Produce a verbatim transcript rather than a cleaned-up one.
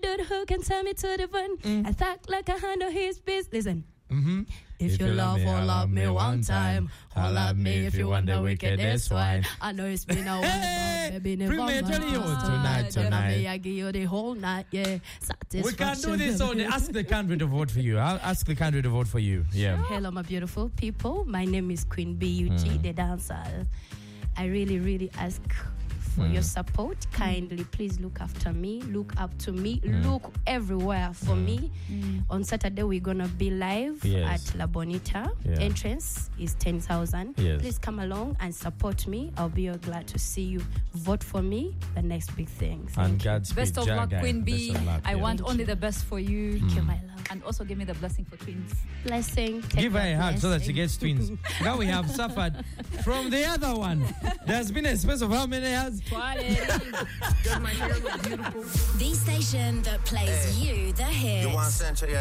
do the hook and tell me to the button. Mm. I talk like I handle his business. Listen. Mm-hmm. If, if you love or love me one time, or love me if you want the wickedest wine. I know it's been a while, hey, but baby, never mind. Tonight, tonight. I give you the whole night, yeah. We can do this on the Ask the Country to vote for you. I'll ask the country to vote for you. Yeah. Hello, my beautiful people. My name is Queen B U G, mm. the dancer. I really, really ask for mm. your support. Kindly, please look after me, look up to me, mm. look everywhere for mm. me. Mm. On Saturday, we're going to be live yes. at La Bonita. Yeah. Entrance is ten thousand. Yes. Please come along and support me. I'll be glad to see you. Vote for me, the next big thing. And God's best of luck, Queen B. Luck, I yeah. want Thank only you. the best for you. Thank mm. you, my love. And also give me the blessing for twins. Blessing. Give her a hug so that she gets twins. Now we have suffered from the other one. There's been a space of how many years? The station that plays hey. you the hits. You want